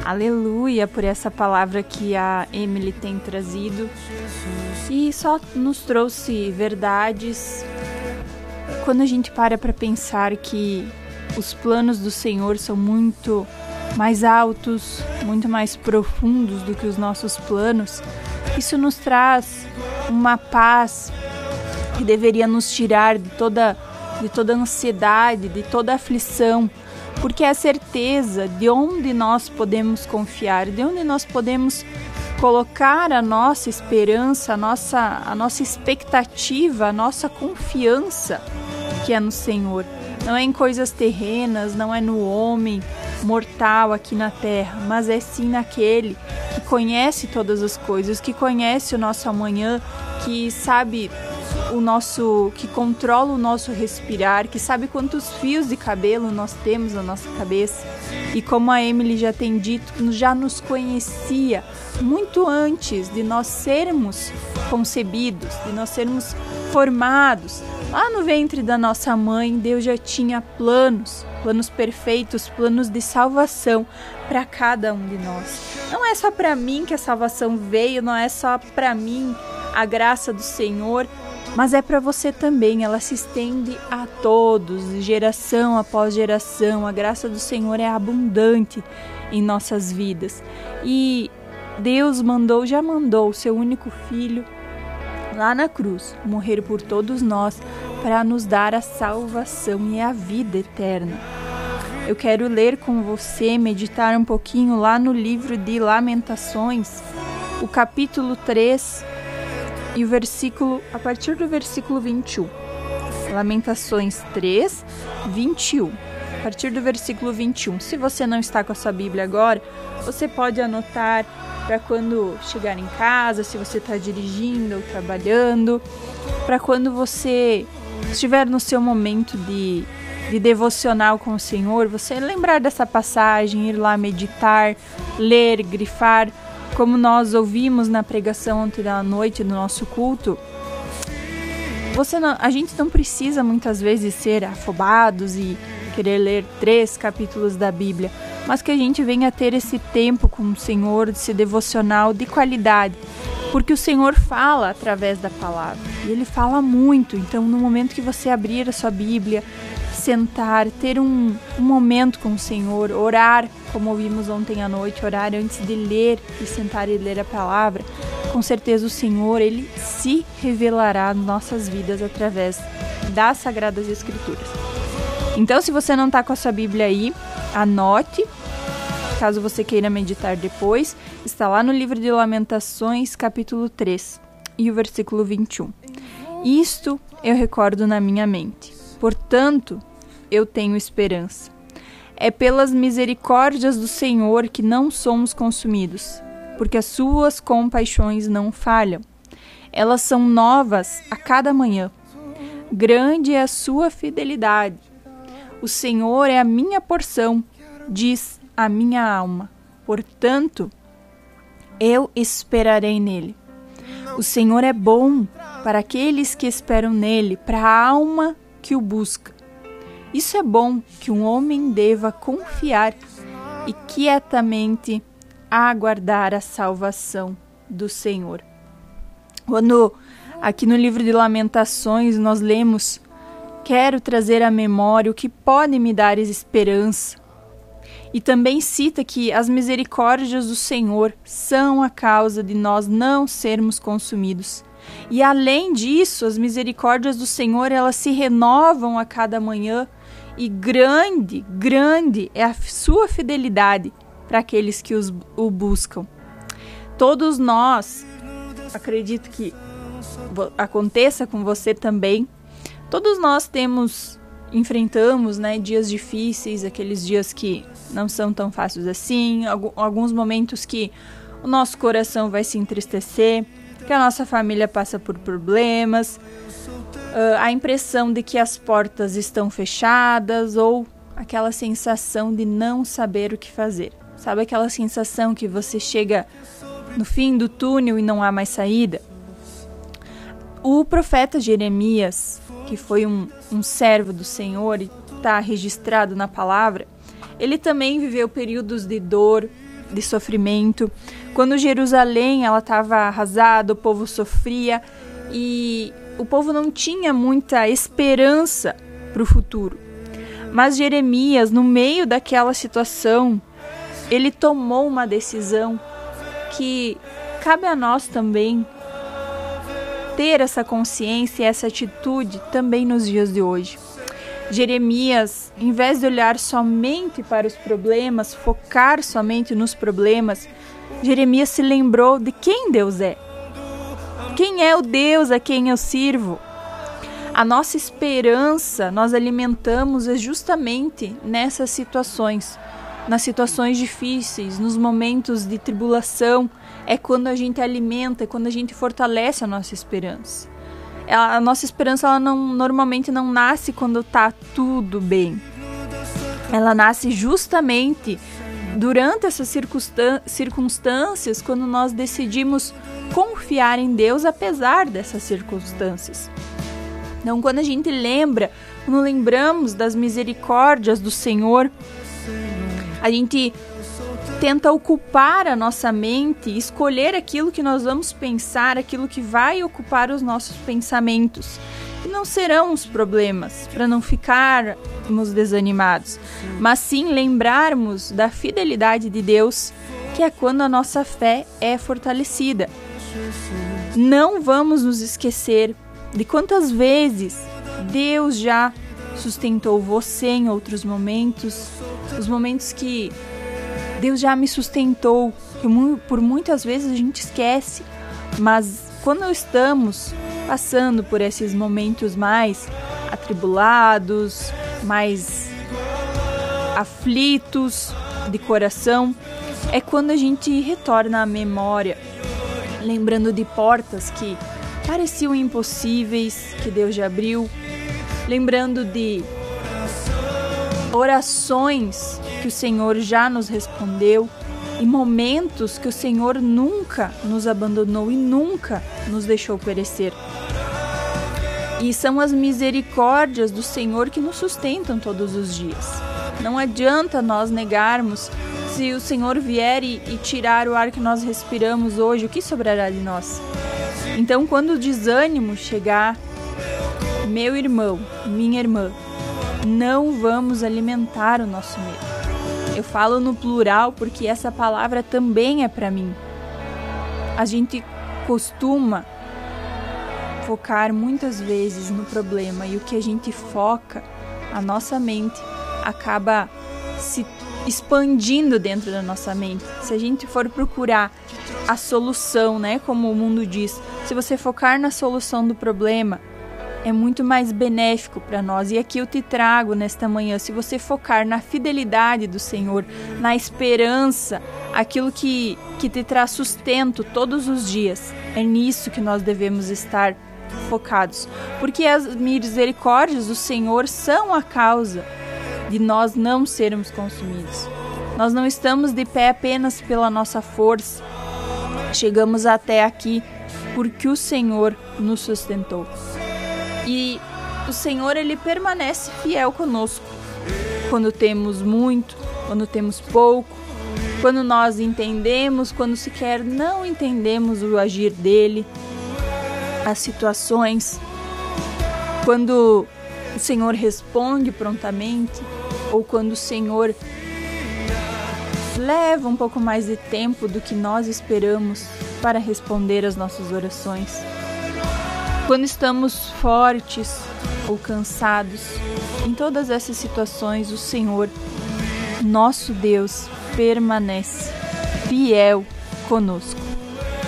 Aleluia por essa palavra que a Emily tem trazido e só nos trouxe verdades. Quando a gente para pensar que os planos do Senhor são muito mais altos, muito mais profundos do que os nossos planos, isso nos traz uma paz que deveria nos tirar de toda ansiedade, de toda aflição, porque é a certeza de onde nós podemos confiar, de onde nós podemos colocar a nossa esperança, a nossa expectativa, a nossa confiança, que é no Senhor. Não é em coisas terrenas, não é no homem mortal aqui na terra, mas é sim naquele que conhece todas as coisas, que conhece o nosso amanhã, que sabe que controla o nosso respirar, que sabe quantos fios de cabelo nós temos na nossa cabeça. E como a Emily já tem dito, já nos conhecia muito antes de nós sermos concebidos, de nós sermos formados. Lá no ventre da nossa mãe, Deus já tinha planos perfeitos, planos de salvação para cada um de nós. Não é só para mim que a salvação veio, não é só para mim a graça do Senhor, mas é para você também. Ela se estende a todos, geração após geração. A graça do Senhor é abundante em nossas vidas. E Deus já mandou o seu único filho lá na cruz, morrer por todos nós, para nos dar a salvação e a vida eterna. Eu quero ler com você, meditar um pouquinho lá no livro de Lamentações, o capítulo 3, e a partir do versículo 21. Lamentações 3, 21. A partir do versículo 21. Se você não está com a sua Bíblia agora, você pode anotar para quando chegar em casa, se você está dirigindo ou trabalhando, para quando você estiver no seu momento de devocional com o Senhor, você lembrar dessa passagem, ir lá meditar, ler, grifar, como nós ouvimos na pregação ontem da noite do nosso culto. A gente não precisa muitas vezes ser afobados e querer ler 3 capítulos da Bíblia, mas que a gente venha ter esse tempo com o Senhor, esse devocional de qualidade, porque o Senhor fala através da palavra, e Ele fala muito. Então, no momento que você abrir a sua Bíblia, sentar, ter um momento com o Senhor, orar, como ouvimos ontem à noite, orar antes de ler e sentar e ler a palavra, com certeza o Senhor, Ele se revelará nas nossas vidas através das Sagradas Escrituras. Então, se você não está com a sua Bíblia aí, anote, caso você queira meditar depois, está lá no livro de Lamentações, capítulo 3, e o versículo 21. Isto eu recordo na minha mente, portanto, eu tenho esperança. É pelas misericórdias do Senhor que não somos consumidos, porque as suas compaixões não falham. Elas são novas a cada manhã. Grande é a sua fidelidade. O Senhor é a minha porção, diz a minha alma. Portanto, eu esperarei nele. O Senhor é bom para aqueles que esperam nele, para a alma que o busca. Isso é bom que um homem deva confiar e quietamente aguardar a salvação do Senhor. Quando aqui no livro de Lamentações nós lemos: quero trazer à memória o que pode me dar esperança. E também cita que as misericórdias do Senhor são a causa de nós não sermos consumidos. E além disso, as misericórdias do Senhor, elas se renovam a cada manhã, e grande é a sua fidelidade para aqueles que o buscam. Todos nós, acredito que aconteça com você também, todos nós enfrentamos, dias difíceis, aqueles dias que não são tão fáceis assim, alguns momentos que o nosso coração vai se entristecer, que a nossa família passa por problemas, a impressão de que as portas estão fechadas, ou aquela sensação de não saber o que fazer. Sabe aquela sensação que você chega no fim do túnel e não há mais saída? O profeta Jeremias, que foi um servo do Senhor e está registrado na palavra, ele também viveu períodos de dor, de sofrimento, quando Jerusalém ela estava arrasada, o povo sofria e o povo não tinha muita esperança para o futuro. Mas Jeremias, no meio daquela situação, ele tomou uma decisão que cabe a nós também ter essa consciência e essa atitude também nos dias de hoje. Jeremias, em vez de olhar somente para os problemas, focar somente nos problemas, Jeremias se lembrou de quem Deus é. Quem é o Deus a quem eu sirvo? A nossa esperança nós alimentamos justamente nessas situações, nas situações difíceis, nos momentos de tribulação, é quando a gente alimenta, é quando a gente fortalece a nossa esperança. A nossa esperança ela normalmente não nasce quando está tudo bem. Ela nasce justamente durante essas circunstâncias, quando nós decidimos confiar em Deus apesar dessas circunstâncias. Então, quando a gente quando lembramos das misericórdias do Senhor, a gente tenta ocupar a nossa mente, escolher aquilo que nós vamos pensar, aquilo que vai ocupar os nossos pensamentos. E não serão os problemas, para não ficarmos desanimados, mas sim lembrarmos da fidelidade de Deus, que é quando a nossa fé é fortalecida. Não vamos nos esquecer de quantas vezes Deus já sustentou você em outros momentos, os momentos que Deus já me sustentou, que por muitas vezes a gente esquece, mas quando estamos passando por esses momentos mais atribulados, mais aflitos de coração, é quando a gente retorna à memória, lembrando de portas que pareciam impossíveis, que Deus já abriu, lembrando de orações que o Senhor já nos respondeu e momentos que o Senhor nunca nos abandonou e nunca nos deixou perecer. E são as misericórdias do Senhor que nos sustentam todos os dias. Não adianta nós negarmos. Se o Senhor vier e tirar o ar que nós respiramos hoje, o que sobrará de nós? Então, quando o desânimo chegar, meu irmão, minha irmã, não vamos alimentar o nosso medo. Eu falo no plural porque essa palavra também é para mim. A gente costuma focar muitas vezes no problema e o que a gente foca, a nossa mente, acaba se expandindo dentro da nossa mente. Se a gente for procurar a solução, né, como o mundo diz, se você focar na solução do problema, é muito mais benéfico para nós. E aqui eu te trago nesta manhã, se você focar na fidelidade do Senhor, na esperança, aquilo que te traz sustento todos os dias, é nisso que nós devemos estar focados. Porque as misericórdias do Senhor são a causa de nós não sermos consumidos. Nós não estamos de pé apenas pela nossa força. Chegamos até aqui porque o Senhor nos sustentou. E o Senhor, Ele permanece fiel conosco. Quando temos muito, quando temos pouco, quando nós entendemos, quando sequer não entendemos o agir dEle, as situações, quando o Senhor responde prontamente, ou quando o Senhor leva um pouco mais de tempo do que nós esperamos para responder às nossas orações. Quando estamos fortes ou cansados, em todas essas situações, o Senhor, nosso Deus, permanece fiel conosco.